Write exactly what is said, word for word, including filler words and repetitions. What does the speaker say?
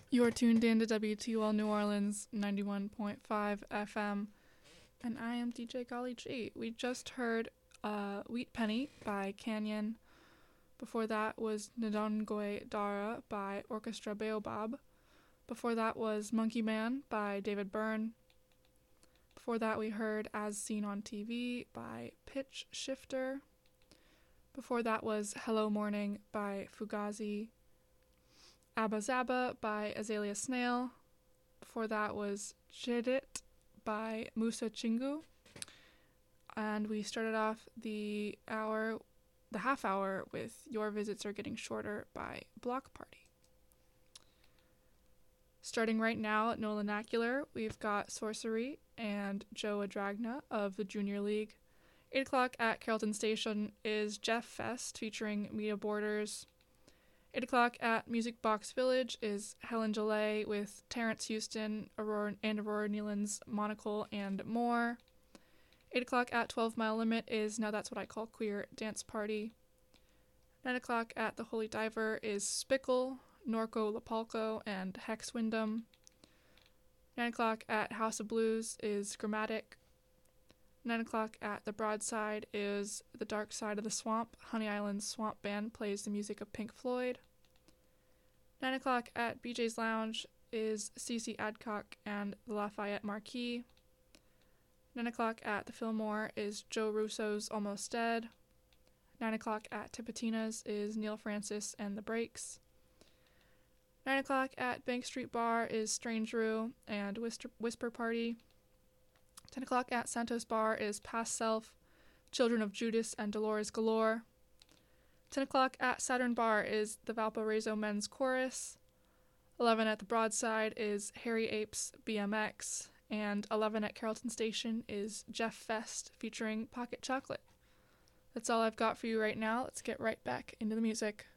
You're tuned in to W T U L New Orleans ninety-one point five F M, and I am D J Golly G. We just heard uh, Wheat Penny by Canyon. Before that was Ndongoy Dara by Orchestra Baobab. Before that was Monkey Man by David Byrne. Before that we heard As Seen on T V by Pitch Shifter. Before that was Hello Morning by Fugazi. Abba Zaba by Azalea Snail. Before that was Jidit by Musa Chingu. And we started off the hour, the half hour with Your Visits Are Getting Shorter by Block Party. Starting right now at Nolanacular, we've got Sorcery and Joe Adragna of the Junior League. eight o'clock at Carrollton Station is Jeff Fest featuring Media Borders. eight o'clock at Music Box Village is Helen Gillet with Terrence Houston Aurora, and Aurora Nealon's Monocle and more. eight o'clock at twelve Mile Limit is Now That's What I Call Queer Dance Party. nine o'clock at The Holy Diver is Spickle, Norco Lapalco, and Hex Wyndham. nine o'clock at House of Blues is Grammatic. nine o'clock at The Broadside is The Dark Side of the Swamp. Honey Island's Swamp Band plays the music of Pink Floyd. nine o'clock at B J's Lounge is Cece Adcock and the Lafayette Marquis. nine o'clock at the Fillmore is Joe Russo's Almost Dead. nine o'clock at Tipitina's is Neil Francis and the Breaks. nine o'clock at Bank Street Bar is Strange Rue and Whisper, Whisper Party. ten o'clock at Santos Bar is Past Self, Children of Judas and Dolores Galore. ten o'clock at Saturn Bar is the Valparaiso Men's Chorus. eleven at the Broadside is Harry Apes B M X. And eleven at Carrollton Station is Jeff Fest featuring Pocket Chocolate. That's all I've got for you right now. Let's get right back into the music.